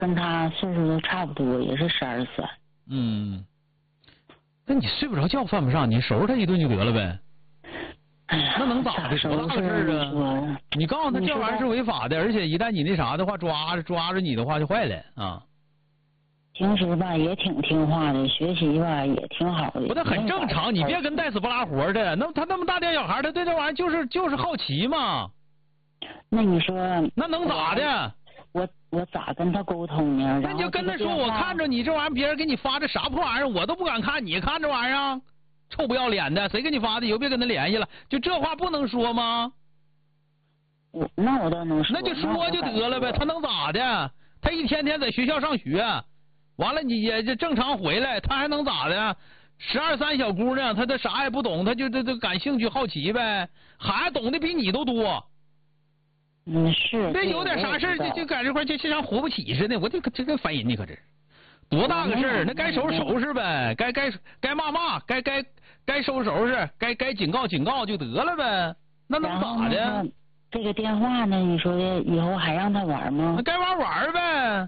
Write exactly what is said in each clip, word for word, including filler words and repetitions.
跟他岁数都差不多，也是十二三。 嗯，那你睡不着觉犯不上，你收拾他一顿就得了呗。那能咋的？多大个事儿啊！你告诉他这玩意儿是违法的，而且一旦你那啥的话，抓着抓着你的话就坏了啊。 平时吧也挺听话的，学习吧也挺好的。 不，那很正常，你别跟带死不拉活的。那他那么大点小孩，他对这玩意儿就是就是好奇嘛。 那你说， 那能咋的？ 我我咋跟他沟通呢？ 那你就跟他说，我看着你这玩意儿，别人给你发这啥破玩意儿，我都不敢看，你看这玩意儿，臭不要脸的，谁给你发的？以后别跟他联系了。就这话不能说吗？ 我那我倒能说。 那就说就得了呗，他能咋的？他一天天在学校上学，完了你也就正常回来，他还能咋的？十二三小姑娘，她她啥也不懂，她就她她感兴趣好奇呗，孩子懂得比你都多。 嗯，是。 这有点啥事就就在这块就就像活不起似的，我这这个烦人，你可这多大个事儿？那该收拾收拾呗，该该该骂骂，该该该收拾收拾，该该警告警告就得了呗，那能咋的？ 这个电话呢？你说的以后还让他玩吗？ 那该玩玩呗。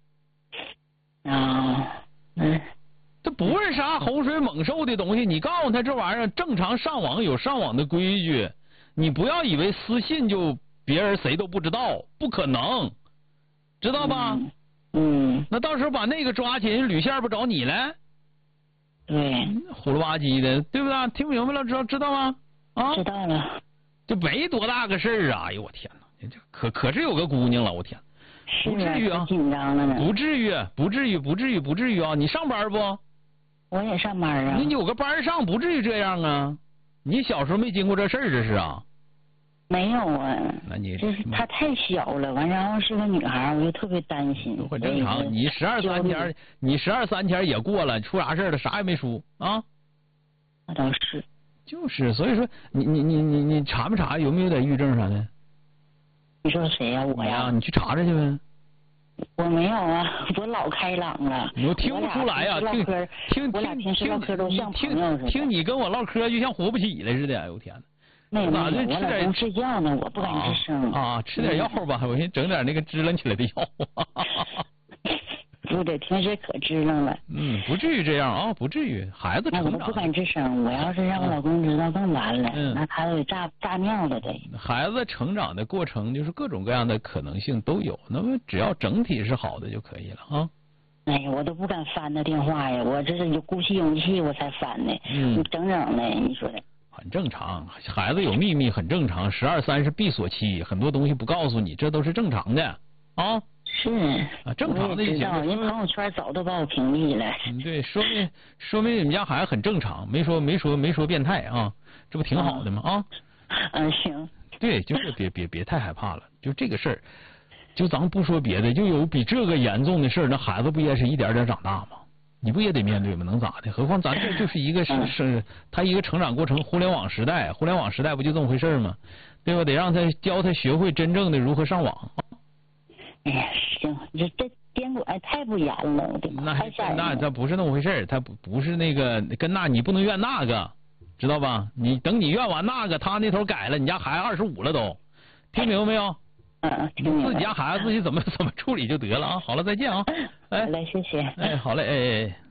啊，嗯。 这不是啥洪水猛兽的东西，你告诉他这玩意儿正常上网有上网的规矩，你不要以为私信就别人谁都不知道，不可能，知道吧？ 嗯。嗯那到时候把那个抓起，吕线不找你了？ 对。 胡了吧唧的，对不对？听明白了，知道知道吗？啊， 知道了。 就没多大个事儿啊！哎呦我天哪，这可可是有个姑娘了，我天，不至于啊， 紧张了呢。 不至于，不至于，不至于，不至于啊！你上班不？ 我也上班啊。 你有个班上，不至于这样啊！你小时候没经过这事儿，这是啊？ 没有啊。 那你就是她太小了，完然后是个女孩，我就特别担心。 很正常，你十二三天，你十二三天也过了，出啥事了？啥也没出啊？ 那倒是。 就是，所以说你你你你你查没查有没有点抑郁症啥的？ 你说谁呀？我呀？ 你去查查去呗。 我没有啊，我老开朗了。 我听不出来呀，听听我俩平时唠嗑都像朋友似的。 听你跟我唠嗑就像活不起来似的，哎呦天哪！ 那咋的？ 吃点睡觉呢，我不敢吱声啊，吃点药吧，我先整点那个支棱起来的药。 不对，平时可支棱了。 嗯，不至于这样啊，不至于。孩子成长。 那我都不敢吱声，我要是让我老公知道更完了，嗯、那他得炸炸尿了得。 孩子成长的过程就是各种各样的可能性都有，那么只要整体是好的就可以了啊。 哎呀，我都不敢翻那电话呀，我这是有鼓起勇气我才翻的。嗯。你整整的，你说的。 很正常，孩子有秘密很正常，十二三是闭锁期，很多东西不告诉你，这都是正常的啊。 是啊，正常的就行。人朋友圈早都把我屏蔽了。 嗯，对，说明说明你们家孩子很正常，没说没说没说变态啊，这不挺好的吗？啊， 嗯，行。 对，就是别别别太害怕了，就这个事儿，就咱不说别的，就有比这个严重的事儿，那孩子不也是一点点长大吗？你不也得面对吗？能咋的？何况咱这就是一个是是他一个成长过程，互联网时代，互联网时代不就这么回事吗？对吧？得让他教他学会真正的如何上网。 哎呀，行，这这监管太不严了，我的妈！ 那那这不是那么回事，他不不是那个跟那你不能怨那个，知道吧？你等你怨完那个，他那头改了，你家孩子二十五了都，听明白没有？ 嗯，听明白。 自己家孩子自己怎么怎么处理就得了啊！好了，再见啊！ 哎，好嘞，谢谢。 哎，好嘞，哎哎。